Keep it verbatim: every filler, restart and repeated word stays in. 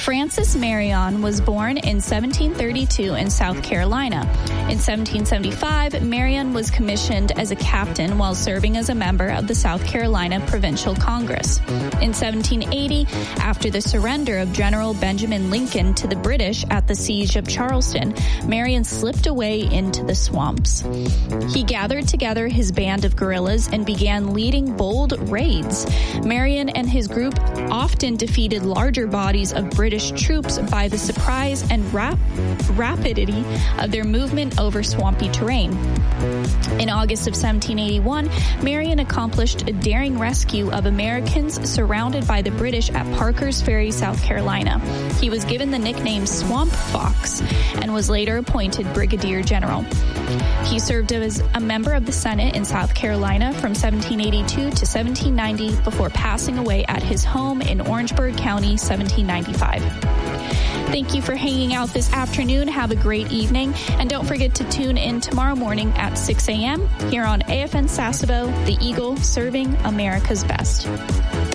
Francis Marion was born in seventeen thirty-two in South Carolina. In seventeen seventy-five, Marion was commissioned as a captain while serving as a member of the South Carolina Provincial Congress. In seventeen eighty, after the surrender of General Benjamin Lincoln to the British at the Siege of Charleston, Marion slipped away into the swamps. He gathered together his band of guerrillas and began leading bold raids. Marion and his group often defeated larger bodies of British troops by the surprise and rap- rapidity of their movement over swampy terrain. In August of seventeen eighty-one, Marion accomplished a daring rescue of Americans surrounded by the British at Parker's Ferry, South Carolina. He was given the nickname Swamp Fox and was later appointed Brigadier General. He served as a member of the Senate in South Carolina from seventeen eighty-two to seventeen ninety before passing away at his home in Orangeburg County, seventeen ninety-five. Thank you for hanging out this afternoon. Have a great evening. And don't forget to tune in tomorrow morning at six a.m. here on A F N Sasebo, the Eagle, serving America's best.